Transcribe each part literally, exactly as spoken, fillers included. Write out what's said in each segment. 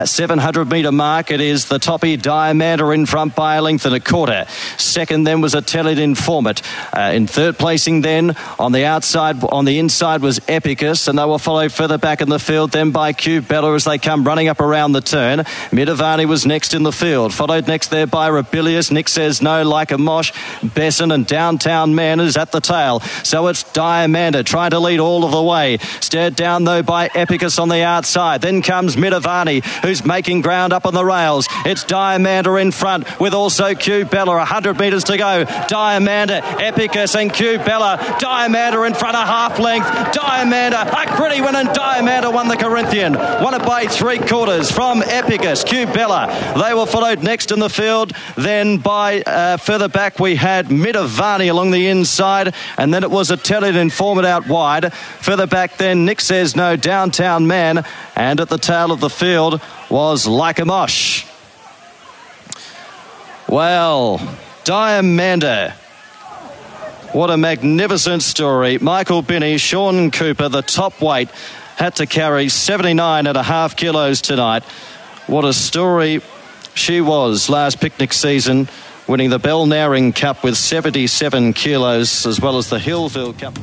seven hundred metre mark, it is the toppy Diamanda in front by a length and a quarter. Second then was a Tellid Informant. Uh, in third placing then on the outside, on the inside was Epicus, and they will follow further back in the field then by Q Bella as they come running up around the turn. Midavani was next in the field, followed next there by Rebellious. Nick Says No, Like a Mosh, Besson and Downtown Man is at the tail. So it's Diamanda trying to lead all of the way. Stared down though by Epicus on the outside. Then comes Midavani, who's making ground up on the rails. It's Diamanda in front with also Q Bella. one hundred metres to go. Diamanda, Epicus and Q Bella. Diamanda in front, a half length. Diamanda, a gritty win, and Diamanda won the Corinthian. Won it by three quarters from Epicus. Q Bella, they were followed next in the field. Then by uh, further back we had Midavani along the inside, and then it was a Tellid Informant out wide. Further back then Nick Says No, Downtown Man, and at the tail of the field was Like a Mosh. Well, Diamanda, what a magnificent story. Michael Binney, Sean Cooper, the top weight, had to carry seventy-nine and a half kilos tonight. What a story she was last picnic season, winning the Belnauring Cup with seventy-seven kilos, as well as the Hillville Cup.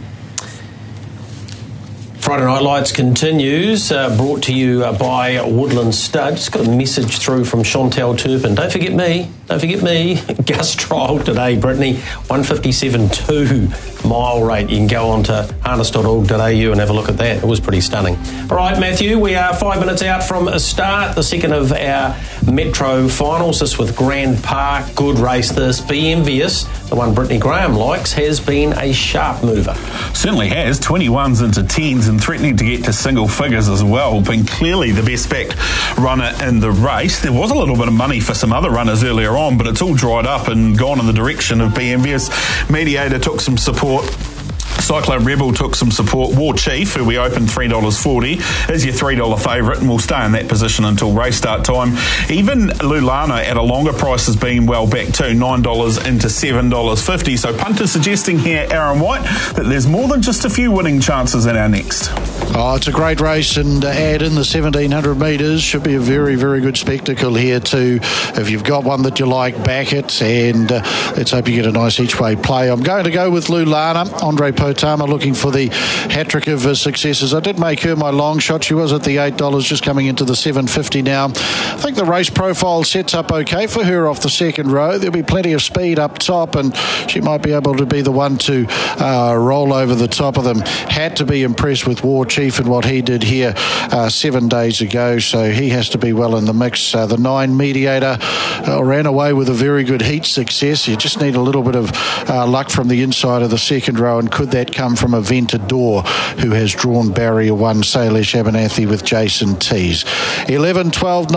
Friday Night Lights continues, uh, brought to you uh, by Woodland Stud. Just got a message through from Chantal Turpin. Don't forget me, don't forget me. Gus trial today, Brittany, one fifty-seven two mile rate. You can go on to harness dot org dot a u and have a look at that. It was pretty stunning. All right, Matthew, we are five minutes out from a start, the second of our Metro finals. This with Grand Park. Good race this. Be Envious, the one Brittany Graham likes, has been a sharp mover. Certainly has. twenty-ones into tens and threatening to get to single figures as well. Been clearly the best backed runner in the race. There was a little bit of money for some other runners earlier on, but it's all dried up and gone in the direction of Be Envious. Mediator took some support. Cyclone Rebel took some support. War Chief, who we opened three dollars forty, is your three dollars favourite and will stay in that position until race start time. Even Lulana at a longer price has been well back too, nine dollars into seven dollars fifty. So punters suggesting here, Aaron White, that there's more than just a few winning chances in our next. Oh, it's a great race, and uh, add in the seventeen hundred metres. Should be a very, very good spectacle here too. If you've got one that you like, back it, and uh, let's hope you get a nice each-way play. I'm going to go with Lulana. Andre Potama looking for the hat-trick of uh, successes. I did make her my long shot. She was at the eight dollars, just coming into the seven fifty now. I think the race profile sets up okay for her off the second row. There'll be plenty of speed up top, and she might be able to be the one to uh, roll over the top of them. Had to be impressed with War Chief and what he did here uh, seven days ago, so he has to be well in the mix. Uh, the nine Mediator uh, ran away with a very good heat success. You just need a little bit of uh, luck from the inside of the second row, and could that come from Aventador, who has drawn barrier one, Salish Abernathy with Jason Tees. eleven, twelve,